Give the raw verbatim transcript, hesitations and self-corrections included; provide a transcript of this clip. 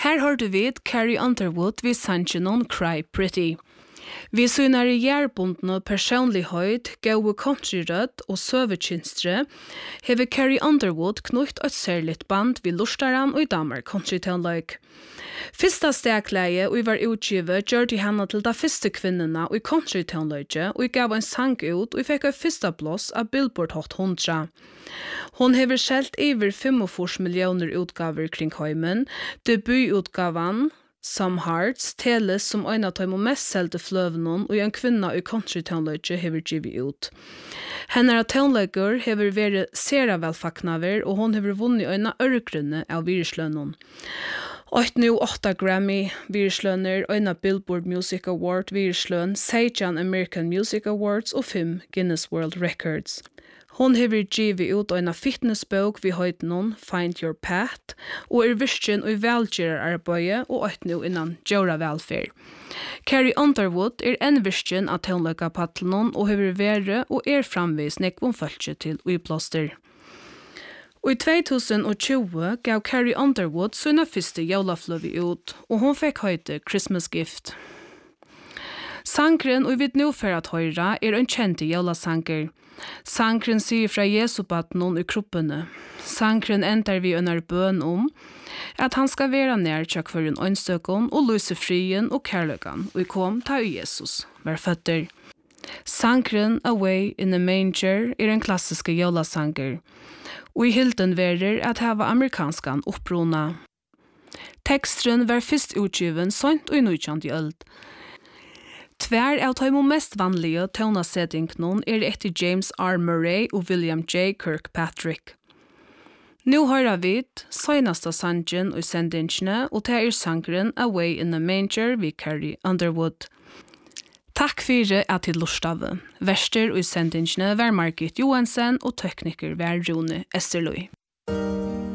Her hørte vi Carrie Underwood vid sannsjonen Cry Pretty. Vi synar i jærbundne personlighet, gode countryrød og søvekinstre, hever Carrie Underwood knutt et særligt band vi lustaran og i damer countrytønløyk. Fyrsta stegleie og var utgivet gjør de henne til de første kvinnerne og i countrytønløyke og gav en sang ut og fikk en første blås av Billboard Hot hundra. Hon hever skjelt over fyrtiofem millioner utgaver kring heimen, debututgavan Some Hearts teles som en av de mest selte fløvene og en kvinne i countrytønløyke hever givet ut. Henne av tønløyker hever vært sera velfaknaver og hon hever vunnet en av ørgrunne av viruslønnen. åtte og åtta Grammy viruslønner, en av Billboard Music Award viruslønn, seksten American Music Awards og fem Guinness World Records. Hon hever givet ut en av fitnessbok vi høyt noen Find Your Path og er virkjen og velgjører arbeidet og åtte nå innan Jora velferd. Carrie Underwood er en virkjen av tønløyka paddelen og hever vært og er framvis nekvom følge til uiblåster. Og i två tusen tjue gav Carrie Underwood sina første jólafløvi ut, og hon fikk høyte Christmas Gift. Sangren og vi nå for at høyra er en kjent jólasanger. Sangren sier fra Jesu badnon i kroppene. Sangren ender vi under bøn om at han skal være nær tjekk for en øynstøkken og løse frien og kærløkken, og kom ta i Jesus, vær føtter. Sangren Away in the Manger er en klassiske jólasanger, og i hilden verer at hava amerikanskan opprona. Tekstren var først utgiven sånt og i nittonde øld. Tvær av de mest vanlige tøvnasettingene er etter James R. Murray og William J. Kirkpatrick. Nå hører vi søgneste sangen og sendingene, og det er sangeren Away in the Manger ved Carrie Underwood. Takk for at til lortstave. Verster og sendingene var Margit Johansen og tekniker var Rune Esterløy.